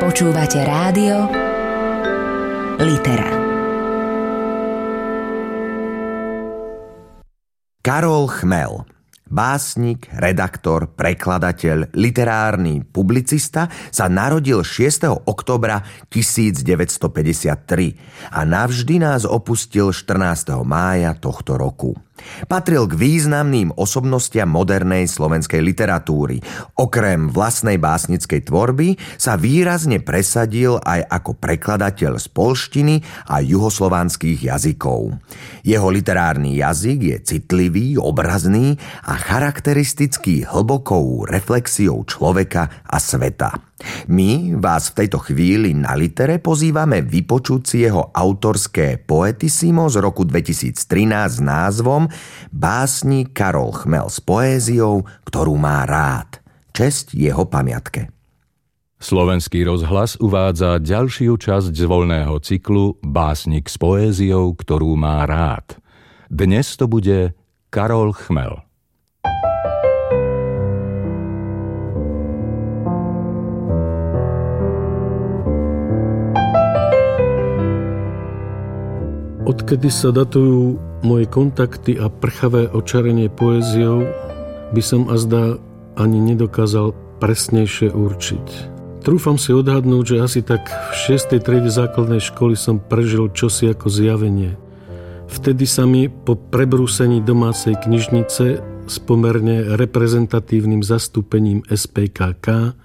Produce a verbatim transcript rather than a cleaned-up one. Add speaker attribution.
Speaker 1: Počúvate rádio Litera.
Speaker 2: Karol Chmel, básnik, redaktor, prekladateľ, literárny publicista, sa narodil šiesteho októbra tisícdeväťstopäťdesiattri a navždy nás opustil štrnásteho mája tohto roku. Patril k významným osobnostiam modernej slovenskej literatúry. Okrem vlastnej básnickej tvorby sa výrazne presadil aj ako prekladateľ z poľštiny a juhoslovanských jazykov. Jeho literárny jazyk je citlivý, obrazný a charakteristický hlbokou reflexiou človeka a sveta. My vás v tejto chvíli na Litere pozývame vypočuť si jeho autorské poetissimo z roku dvetisíctrinásť s názvom Básnik Karol Chmel s poéziou, ktorú má rád. Česť jeho pamiatke.
Speaker 3: Slovenský rozhlas uvádza ďalšiu časť z voľného cyklu Básnik s poéziou, ktorú má rád. Dnes to bude Karol Chmel.
Speaker 4: Odkedy sa datujú moje kontakty a prchavé očarenie poéziou, by som azda ani nedokázal presnejšie určiť. Trúfam si odhadnúť, že asi tak v šiestej triede základnej školy som prežil čosi ako zjavenie. Vtedy sa mi po prebrúsení domácej knižnice s pomerne reprezentatívnym zastúpením es pé ká ká